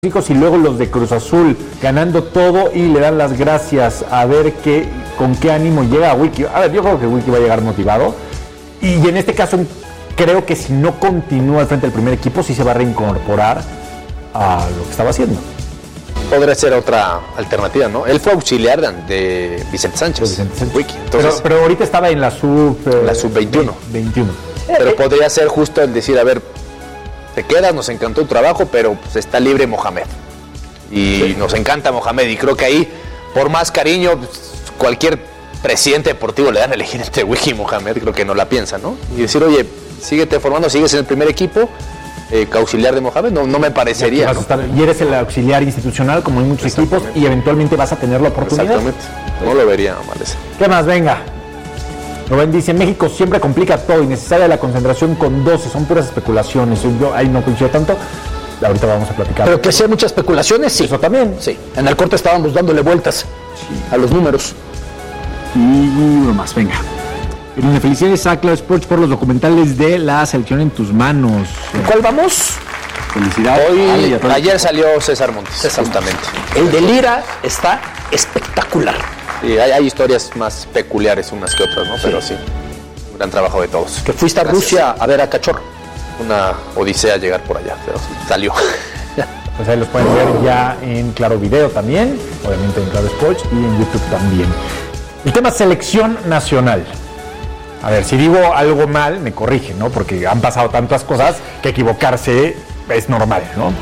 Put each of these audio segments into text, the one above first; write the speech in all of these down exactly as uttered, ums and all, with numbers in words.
Chicos, y luego los de Cruz Azul ganando todo y le dan las gracias a ver qué, con qué ánimo llega Wiki. A ver, yo creo que Wiki va a llegar motivado y en este caso creo que si no continúa al frente del primer equipo sí se va a reincorporar a lo que estaba haciendo. Podría ser otra alternativa, ¿no? Él fue auxiliar de Vicente Sánchez, Vicente Sánchez. Wiki. Entonces, pero, pero ahorita estaba en la sub eh, la sub veintiuno. veintiuno. Pero podría ser justo el decir, a ver, te quedas, nos encantó tu trabajo, pero pues, está libre Mohamed. Y sí. Nos encanta Mohamed. Y creo que ahí, por más cariño, pues, cualquier presidente deportivo le dan a elegir entre Wiki y Mohamed, creo que no la piensa, ¿no? Y decir, oye, síguete formando, sigues en el primer equipo, eh, auxiliar de Mohamed, no, no me parecería. Y, vas ¿no? a estar, y eres el auxiliar institucional, como en muchos equipos, y eventualmente vas a tener la oportunidad. Exactamente. No lo vería mal ese. ¿Qué más? Venga. Rubén dice, México siempre complica todo, innecesaria la concentración con doce, son puras especulaciones. Yo ahí no coincido tanto, ahorita vamos a platicar. Pero que sea muchas especulaciones, sí. Eso también. Sí, en el corte estábamos dándole vueltas sí. a los números. Y uno más, venga. Felicidades a Claro Sports por los documentales de la selección en tus manos. ¿Cuál vamos? Felicidades. Hoy, ah, ayer salió César Montes, César justamente. El de Lira está espectacular. Sí, hay, hay historias más peculiares unas que otras, ¿no? Sí. Pero sí, un gran trabajo de todos. Que fuiste a Gracias. Rusia a ver a Cachorro. Una odisea llegar por allá, pero salió. Pues ahí los pueden ver ya en Claro Video también, obviamente en Claro Sports y en YouTube también. El tema selección nacional. A ver, si digo algo mal, me corrigen, ¿no? Porque han pasado tantas cosas que equivocarse es normal, ¿no?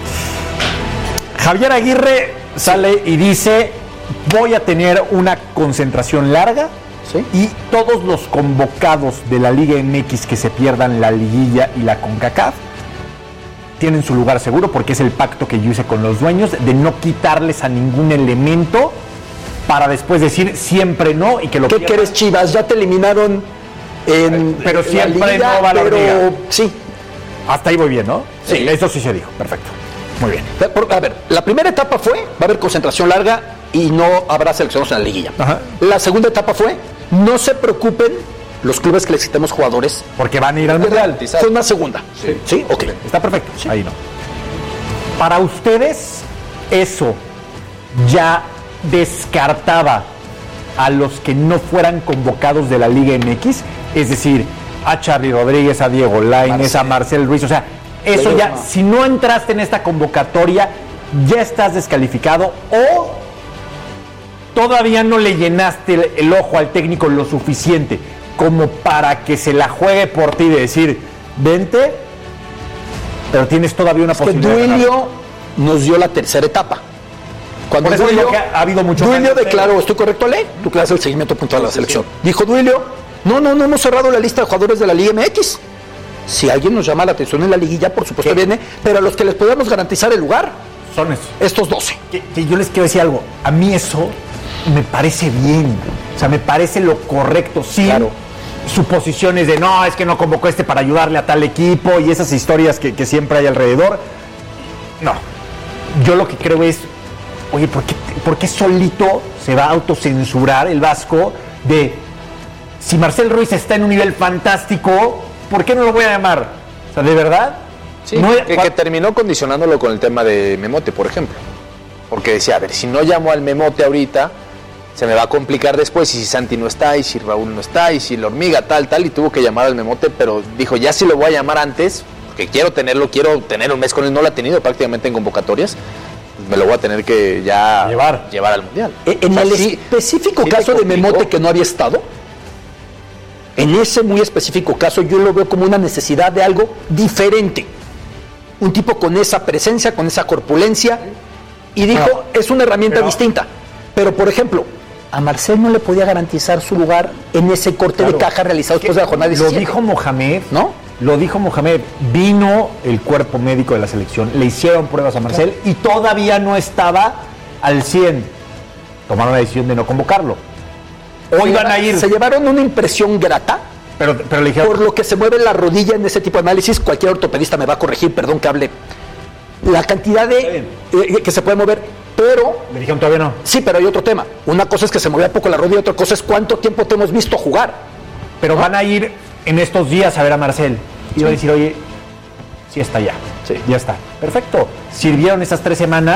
Javier Aguirre sale y dice, voy a tener una concentración larga. ¿Sí? Y todos los convocados de la Liga M X que se pierdan la liguilla y la CONCACAF tienen su lugar seguro porque es el pacto que yo hice con los dueños de no quitarles a ningún elemento para después decir siempre no y que lo ¿Qué pierdan. quieres, Chivas? Ya te eliminaron en pero siempre la liga, no va a la pero liga. Sí. Hasta ahí voy bien, ¿no? Sí. sí. Eso sí se dijo. Perfecto. Muy bien. A ver, la primera etapa fue, va a haber concentración larga y no habrá seleccionados en la liguilla. Ajá. La segunda etapa fue, no se preocupen los clubes que les quitemos jugadores. Porque van a ir al Mundial. Fue una segunda. Sí, sí, ok. Está perfecto. Sí. Ahí no. Para ustedes, eso ya descartaba a los que no fueran convocados de la Liga M X, es decir, a Charly Rodríguez, a Diego Lainez, a Marcel Ruiz, o sea, eso ya, si no entraste en esta convocatoria, ya estás descalificado o todavía no le llenaste el, el ojo al técnico lo suficiente como para que se la juegue por ti de decir, vente, pero tienes todavía una es posibilidad. Que Duilio nos dio la tercera etapa. Cuando por eso Duilio, digo que ha habido mucho. Duilio declaró, estoy correcto, Ale, tú que das el seguimiento puntual a la selección. Sí, sí. Dijo Duilio, no, no, no hemos cerrado la lista de jugadores de la Liga M X. Si alguien nos llama la atención en la liguilla, por supuesto ¿Qué? viene, pero a los que les podemos garantizar el lugar son estos, estos doce. Que, que yo les quiero decir algo, a mí eso me parece bien, o sea, me parece lo correcto, sí. Claro. Suposiciones de no, es que no convocó este para ayudarle a tal equipo y esas historias que, que siempre hay alrededor. No, yo lo que creo es, oye, ¿por qué, ¿por qué solito se va a autocensurar el Vasco de si Marcel Ruiz está en un nivel fantástico, ¿por qué no lo voy a llamar? O sea, ¿de verdad? Sí, no, que, que terminó condicionándolo con el tema de Memote, por ejemplo. Porque decía, a ver, si no llamo al Memote ahorita, se me va a complicar después, y si Santi no está, y si Raúl no está, y si la hormiga tal, tal, y tuvo que llamar al Memote, pero dijo, ya si lo voy a llamar antes, porque quiero tenerlo, quiero tener un mes con él, no lo ha tenido prácticamente en convocatorias, me lo voy a tener que ya llevar, llevar al Mundial. En o sea, el sí, específico sí caso de Memote que no había estado, en ese muy específico caso yo lo veo como una necesidad de algo diferente. Un tipo con esa presencia, con esa corpulencia, y dijo, no, es una herramienta pero, distinta. Pero, por ejemplo, a Marcel no le podía garantizar su lugar en ese corte claro, de caja realizado después de la jornada diecisiete. Lo dijo Mohamed, ¿no? Lo dijo Mohamed, vino el cuerpo médico de la selección, le hicieron pruebas a Marcel claro. y todavía no estaba al cien. Tomaron la decisión de no convocarlo. Hoy van a ir. Se llevaron una impresión grata. Pero, pero le dijeron, por lo que se mueve la rodilla en ese tipo de análisis, cualquier ortopedista me va a corregir, perdón que hable. La cantidad de eh, que se puede mover, pero. Le dijeron todavía no. Sí, pero hay otro tema. Una cosa es que se movía poco la rodilla, otra cosa es cuánto tiempo te hemos visto jugar. Pero ¿no? Van a ir en estos días a ver a Marcel. Y sí. va a decir, oye, sí está ya. Sí. Ya está. Perfecto. Sirvieron esas tres semanas.